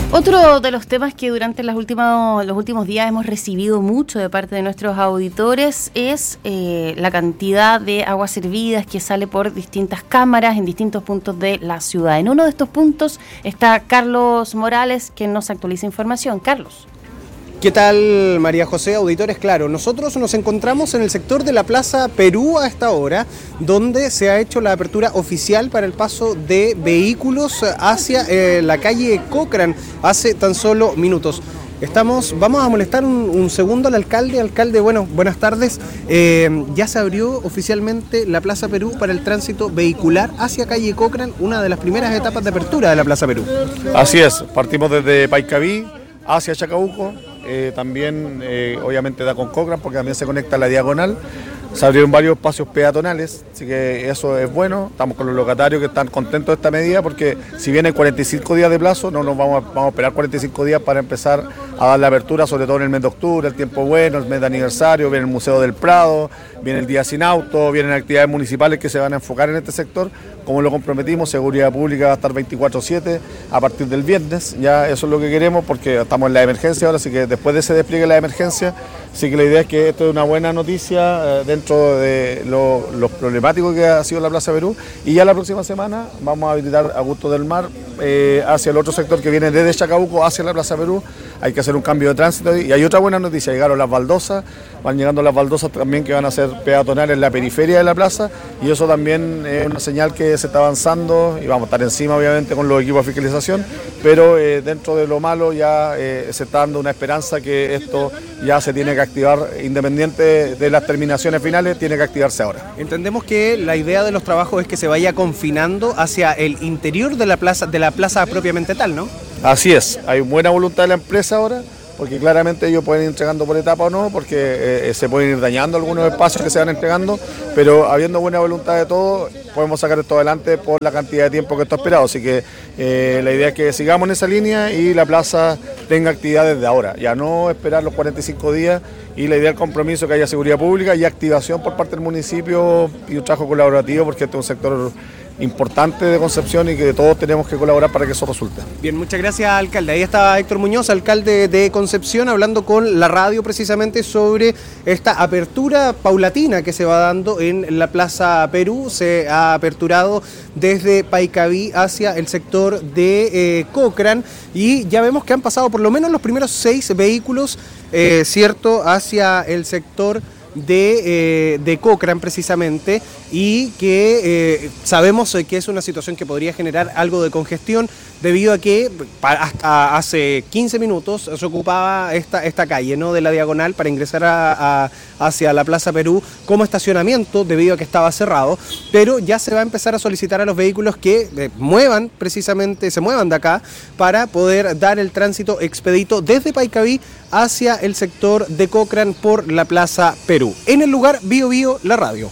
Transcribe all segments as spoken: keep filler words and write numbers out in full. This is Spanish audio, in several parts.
Otro de los temas que durante los últimos, los últimos días hemos recibido mucho de parte de nuestros auditores es eh, la cantidad de aguas servidas que sale por distintas cámaras en distintos puntos de la ciudad. En uno de estos puntos está Carlos Morales, que nos actualiza información. Carlos. ¿Qué tal, María José? Auditores, claro, nosotros nos encontramos en el sector de la Plaza Perú a esta hora, donde se ha hecho la apertura oficial para el paso de vehículos hacia eh, la calle Cochrane hace tan solo minutos. Estamos, vamos a molestar un, un segundo al alcalde. Alcalde, bueno, buenas tardes. Eh, ya se abrió oficialmente la Plaza Perú para el tránsito vehicular hacia calle Cochrane, una de las primeras etapas de apertura de la Plaza Perú. Así es, partimos desde Paicaví hacia Chacabuco. Eh, también eh, obviamente da con Cochrane porque también se conecta a la diagonal. Se abrieron varios espacios peatonales, así que eso es bueno. Estamos con los locatarios que están contentos de esta medida porque si vienen cuarenta y cinco días de plazo, no nos vamos a, vamos a esperar cuarenta y cinco días para empezar a dar la apertura, sobre todo en el mes de octubre, el tiempo bueno, el mes de aniversario, viene el Museo del Prado, viene el Día Sin Auto, vienen actividades municipales que se van a enfocar en este sector. Como lo comprometimos, seguridad pública va a estar veinticuatro siete a partir del viernes, ya eso es lo que queremos porque estamos en la emergencia ahora, así que después de ese despliegue de la emergencia, sí que la idea es que esto es una buena noticia eh, dentro de lo, lo problemático que ha sido la Plaza Perú, y ya la próxima semana vamos a habilitar Augusto del Mar eh, hacia el otro sector que viene desde Chacabuco hacia la Plaza Perú. Hay que hacer un cambio de tránsito y hay otra buena noticia, llegaron las baldosas, van llegando las baldosas también que van a ser peatonales en la periferia de la plaza, y eso también es una señal que se está avanzando y vamos a estar encima obviamente con los equipos de fiscalización, pero eh, dentro de lo malo ya eh, se está dando una esperanza que esto ya se tiene que activar, independiente de las terminaciones finales, tiene que activarse ahora. Entendemos que la idea de los trabajos es que se vaya confinando hacia el interior de la plaza, de la plaza propiamente tal, ¿no? Así es, hay buena voluntad de la empresa ahora, porque claramente ellos pueden ir entregando por etapa o no, porque eh, se pueden ir dañando algunos espacios que se van entregando, pero habiendo buena voluntad de todo, podemos sacar esto adelante por la cantidad de tiempo que está esperado. Así que eh, la idea es que sigamos en esa línea y la plaza tenga actividad desde ahora, ya no esperar los cuarenta y cinco días, y la idea del compromiso que haya seguridad pública y activación por parte del municipio y un trabajo colaborativo, porque este es un sector importante de Concepción y que todos tenemos que colaborar para que eso resulte. Bien, muchas gracias, alcalde. Ahí está Héctor Muñoz, alcalde de Concepción, hablando con la radio precisamente sobre esta apertura paulatina que se va dando en la Plaza Perú. Se ha aperturado desde Paicaví hacia el sector de eh, Cochrane, y ya vemos que han pasado por lo menos los primeros seis vehículos, eh, cierto, hacia el sector de, eh, de Cochrane precisamente, y que eh, sabemos que es una situación que podría generar algo de congestión debido a que hasta hace quince minutos se ocupaba esta, esta calle, ¿no?, de la diagonal para ingresar a, a, hacia la Plaza Perú como estacionamiento debido a que estaba cerrado, pero ya se va a empezar a solicitar a los vehículos que eh, muevan precisamente, se muevan de acá para poder dar el tránsito expedito desde Paicaví hacia el sector de Cochrane por la Plaza Perú. En el lugar, Bio Bio, la radio.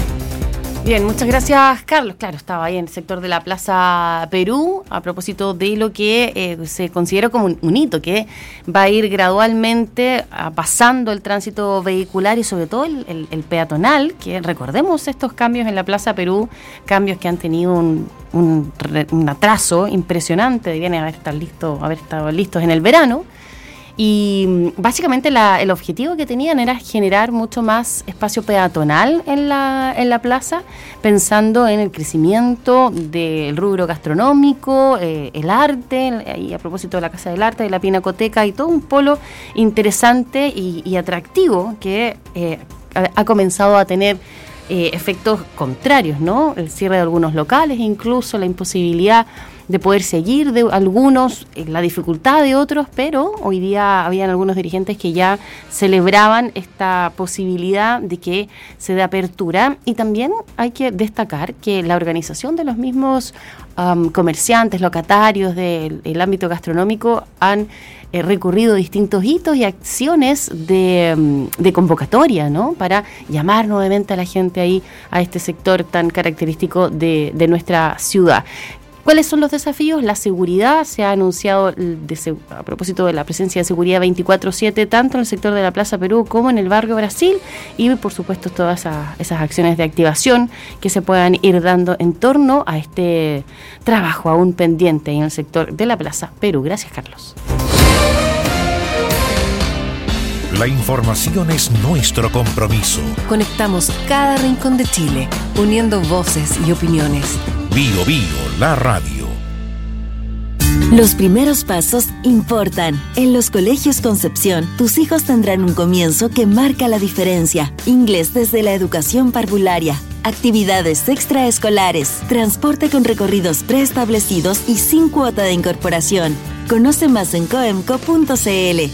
Bien, muchas gracias, Carlos. Claro, estaba ahí en el sector de la Plaza Perú, a propósito de lo que eh, se considera como un, un hito, que va a ir gradualmente a, pasando el tránsito vehicular y sobre todo el, el, el peatonal, que recordemos estos cambios en la Plaza Perú, cambios que han tenido un, un, un atraso impresionante, debían haber estado listos, haber estado listos en el verano. Y básicamente la, el objetivo que tenían era generar mucho más espacio peatonal en la, en la plaza, pensando en el crecimiento del rubro gastronómico, eh, el arte, y a propósito de la Casa del Arte, de la Pinacoteca, y todo un polo interesante y, y atractivo que eh, ha, ha comenzado a tener eh, efectos contrarios, ¿no? El cierre de algunos locales, incluso la imposibilidad de poder seguir de algunos, la dificultad de otros, pero hoy día habían algunos dirigentes que ya celebraban esta posibilidad de que se dé apertura. Y también hay que destacar que la organización de los mismos um, comerciantes, locatarios del el ámbito gastronómico han eh, recurrido a distintos hitos y acciones de, de convocatoria, ¿no?, para llamar nuevamente a la gente ahí a este sector tan característico de, de nuestra ciudad. ¿Cuáles son los desafíos? La seguridad. Se ha anunciado de, a propósito de la presencia de seguridad veinticuatro siete, tanto en el sector de la Plaza Perú como en el barrio Brasil, y por supuesto todas esas, esas acciones de activación que se puedan ir dando en torno a este trabajo aún pendiente en el sector de la Plaza Perú. Gracias, Carlos. La información es nuestro compromiso. Conectamos cada rincón de Chile, uniendo voces y opiniones. Bio Bio, la radio. Los primeros pasos importan. En los colegios Concepción, tus hijos tendrán un comienzo que marca la diferencia. Inglés desde la educación parvularia, actividades extraescolares, transporte con recorridos preestablecidos y sin cuota de incorporación. Conoce más en coemco punto cl.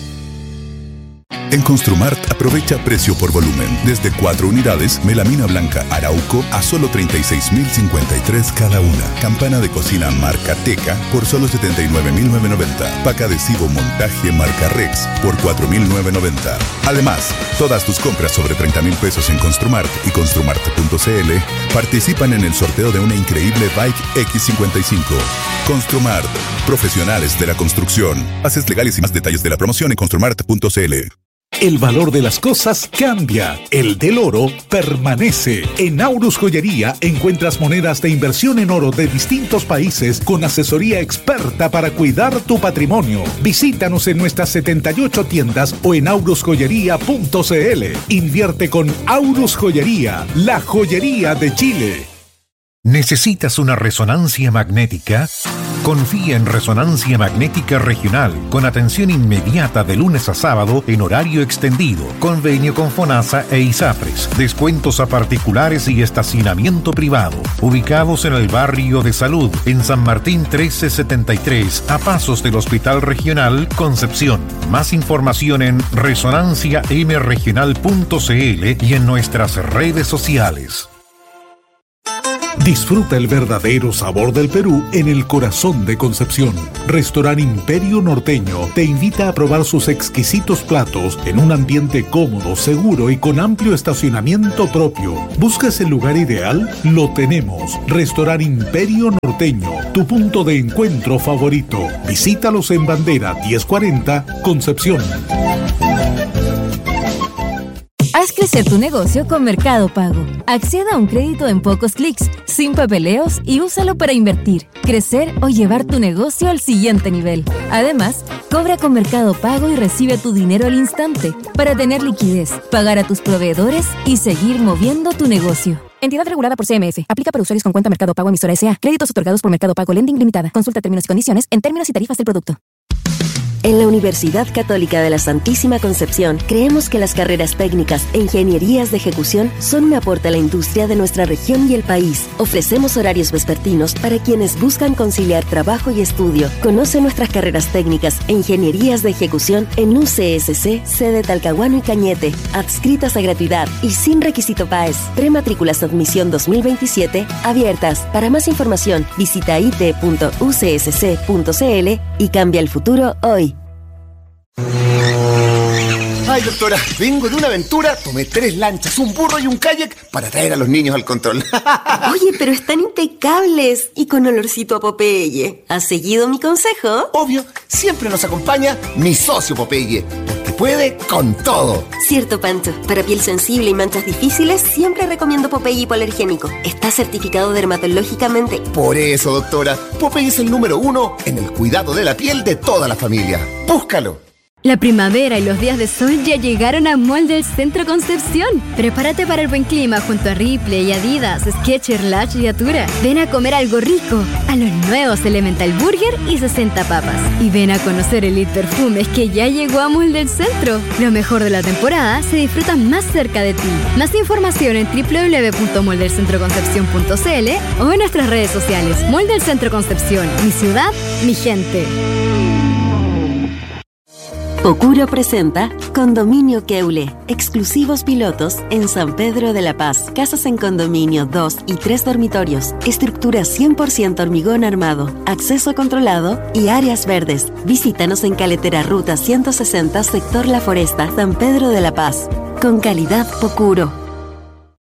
En Construmart aprovecha precio por volumen. Desde cuatro unidades, melamina blanca Arauco a solo treinta y seis mil cincuenta y tres cada una. Campana de cocina marca Teca por solo setenta y nueve mil novecientos noventa. Pack adhesivo montaje marca Rex por cuatro mil novecientos noventa. Además, todas tus compras sobre treinta mil pesos en Construmart y construmart punto cl participan en el sorteo de una increíble Bike equis cincuenta y cinco. Construmart, profesionales de la construcción. Bases legales y más detalles de la promoción en construmart punto cl. El valor de las cosas cambia, el del oro permanece. En Aurus Joyería encuentras monedas de inversión en oro de distintos países con asesoría experta para cuidar tu patrimonio. Visítanos en nuestras setenta y ocho tiendas o en aurus joyería punto cl. Invierte con Aurus Joyería, la joyería de Chile. ¿Necesitas una resonancia magnética? Confía en Resonancia Magnética Regional, con atención inmediata de lunes a sábado en horario extendido, convenio con FONASA e ISAPRES, descuentos a particulares y estacionamiento privado. Ubicados en el barrio de Salud, en San Martín trece setenta y tres, a pasos del Hospital Regional Concepción. Más información en resonancia m regional punto cl y en nuestras redes sociales. Disfruta el verdadero sabor del Perú en el corazón de Concepción. Restaurante Imperio Norteño te invita a probar sus exquisitos platos en un ambiente cómodo, seguro y con amplio estacionamiento propio. ¿Buscas el lugar ideal? Lo tenemos. Restaurante Imperio Norteño, tu punto de encuentro favorito. Visítalos en Bandera diez cuarenta, Concepción. Haz crecer tu negocio con Mercado Pago. Acceda a un crédito en pocos clics, sin papeleos y úsalo para invertir, crecer o llevar tu negocio al siguiente nivel. Además, cobra con Mercado Pago y recibe tu dinero al instante para tener liquidez, pagar a tus proveedores y seguir moviendo tu negocio. Entidad regulada por C M F. Aplica para usuarios con cuenta Mercado Pago emisora S A. Créditos otorgados por Mercado Pago Lending Limitada. Consulta términos y condiciones en términos y tarifas del producto. En la Universidad Católica de la Santísima Concepción, creemos que las carreras técnicas e ingenierías de ejecución son un aporte a la industria de nuestra región y el país. Ofrecemos horarios vespertinos para quienes buscan conciliar trabajo y estudio. Conoce nuestras carreras técnicas e ingenierías de ejecución en U C S C, sede Talcahuano y Cañete, adscritas a gratuidad y sin requisito P A E S. Prematrículas admisión dos mil veintisiete abiertas. Para más información, visita i t punto u c s c punto c l y cambia el futuro hoy. Ay, doctora, vengo de una aventura, tomé tres lanchas, un burro y un kayak para traer a los niños al control. Oye, pero están impecables y con olorcito a Popeye. ¿Has seguido mi consejo? Obvio, siempre nos acompaña mi socio Popeye, porque puede con todo. Cierto, Pancho. Para piel sensible y manchas difíciles, siempre recomiendo Popeye hipoalergénico. Está certificado dermatológicamente. Por eso, doctora, Popeye es el número uno en el cuidado de la piel de toda la familia. ¡Búscalo! La primavera y los días de sol ya llegaron a Mall del Centro Concepción. Prepárate para el buen clima junto a Ripley, Adidas, Skechers, Lash y Atura. Ven a comer algo rico a los nuevos Elemental Burger y sesenta papas. Y ven a conocer Elite Perfumes que ya llegó a Mall del Centro. Lo mejor de la temporada se disfruta más cerca de ti. Más información en w w w punto mall del centro concepción punto c l o en nuestras redes sociales. Mall del Centro Concepción, mi ciudad, mi gente. Pocuro presenta Condominio Keule, exclusivos pilotos en San Pedro de la Paz. Casas en condominio, dos y tres dormitorios, estructura cien por ciento hormigón armado, acceso controlado y áreas verdes. Visítanos en Caletera Ruta ciento sesenta, sector La Foresta, San Pedro de la Paz. Con calidad Pocuro.